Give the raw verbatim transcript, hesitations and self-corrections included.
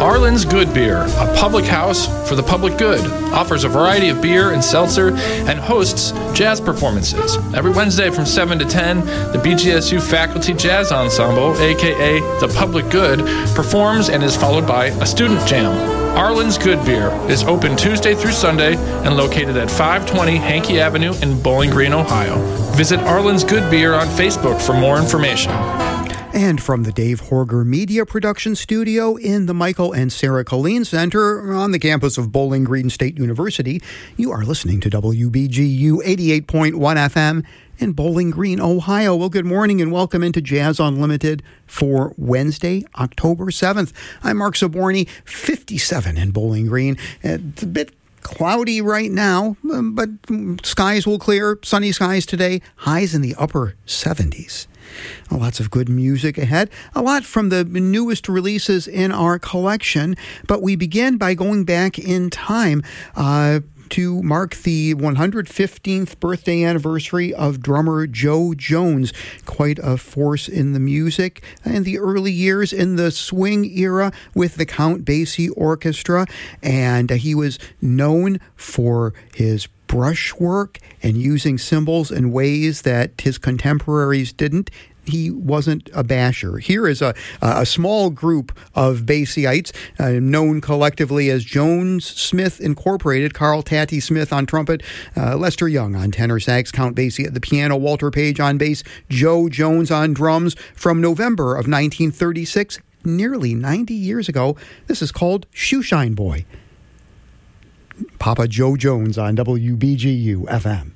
Arlen's Good Beer, a public house for the public good, offers a variety of beer and seltzer and hosts jazz performances. Every Wednesday from seven to ten, the B G S U Faculty Jazz Ensemble, aka The Public Good, performs and is followed by a student jam. Arlen's Good Beer is open Tuesday through Sunday and located at five twenty Hankey Avenue in Bowling Green, Ohio. Visit Arlen's Good Beer on Facebook for more information. And from the Dave Horger Media Production Studio in the Michael and Sarah Colleen Center on the campus of Bowling Green State University, you are listening to W B G U eighty-eight point one F M in Bowling Green, Ohio. Well, good morning and welcome into Jazz Unlimited for Wednesday, October seventh. I'm Mark Zaborny, fifty-seven in Bowling Green. It's a bit cloudy right now, but skies will clear. Sunny skies today. Highs in the upper seventies. Lots of good music ahead. A lot from the newest releases in our collection. But we begin by going back in time uh, to mark the one hundred fifteenth birthday anniversary of drummer Joe Jones. Quite a force in the music in the early years in the swing era with the Count Basie Orchestra. And uh, he was known for his brushwork and using cymbals in ways that his contemporaries didn't. He wasn't a basher. Here is a, a small group of Basieites uh, known collectively as Jones Smith Incorporated. Carl Tatty Smith on trumpet, uh, Lester Young on tenor sax, Count Basie at the piano, Walter Page on bass, Joe Jones on drums. From November of nineteen thirty-six, nearly ninety years ago, this is called Shoeshine Boy. Papa Joe Jones on W B G U F M.